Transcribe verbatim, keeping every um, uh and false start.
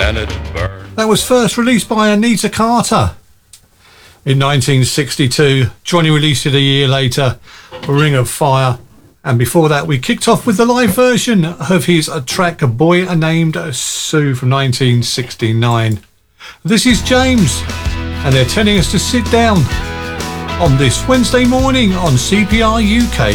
and it burned. That was first released by Anita Carter in nineteen sixty-two. Johnny released it a year later, Ring of Fire. And before that, we kicked off with the live version of his track Boy Named Sue from nineteen sixty-nine. This is James, and they're telling us to sit down on this Wednesday morning on C P R U K.